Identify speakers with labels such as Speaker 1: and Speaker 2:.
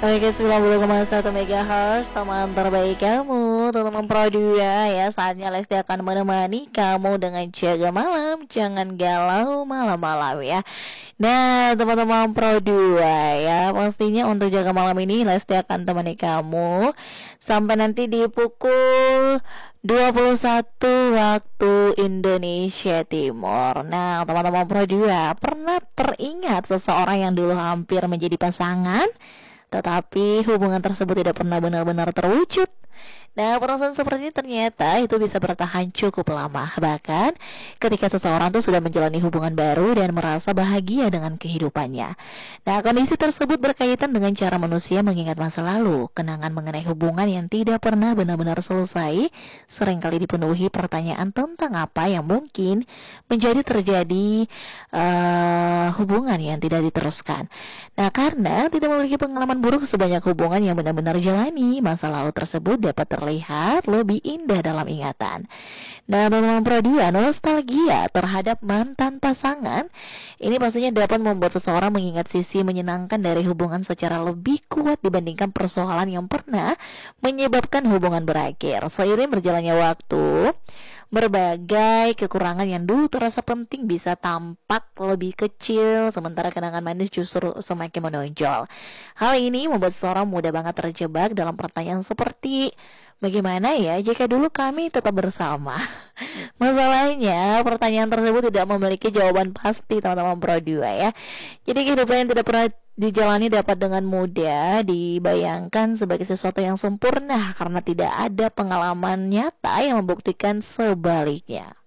Speaker 1: Oke, 90,1 MHz, teman terbaik kamu, teman Pro 2 ya. Saatnya Lesti akan menemani kamu dengan jaga malam. Jangan galau malam-malam ya. Nah, teman-teman Pro 2 ya, pastinya untuk jaga malam ini Lesti akan temani kamu sampai nanti di pukul 21 waktu Indonesia Timur. Nah, teman-teman Pro 2, pernah teringat seseorang yang dulu hampir menjadi pasangan, tetapi hubungan tersebut tidak pernah benar-benar terwujud? Nah, perasaan seperti ini ternyata itu bisa bertahan cukup lama. Bahkan ketika seseorang tuh sudah menjalani hubungan baru dan merasa bahagia dengan kehidupannya. Nah, kondisi tersebut berkaitan dengan cara manusia mengingat masa lalu. Kenangan mengenai hubungan yang tidak pernah benar-benar selesai seringkali dipenuhi pertanyaan tentang apa yang mungkin menjadi terjadi hubungan yang tidak diteruskan. Nah, karena tidak memiliki pengalaman buruk sebanyak hubungan yang benar-benar jalani, masa lalu tersebut dapat terlihat lebih indah dalam ingatan. Nah, teman-teman Pro 2, nostalgia terhadap mantan pasangan ini pastinya dapat membuat seseorang mengingat sisi menyenangkan dari hubungan secara lebih kuat dibandingkan persoalan yang pernah menyebabkan hubungan berakhir. Seiring berjalannya waktu, berbagai kekurangan yang dulu terasa penting bisa tampak lebih kecil, sementara kenangan manis justru semakin menonjol. Hal ini membuat seseorang mudah banget terjebak dalam pertanyaan seperti, bagaimana ya jika dulu kami tetap bersama? Masalahnya, pertanyaan tersebut tidak memiliki jawaban pasti, teman-teman Pro 2 ya. Jadi kehidupan yang tidak pernah dijalani dapat dengan mudah dibayangkan sebagai sesuatu yang sempurna karena tidak ada pengalaman nyata yang membuktikan sebaliknya.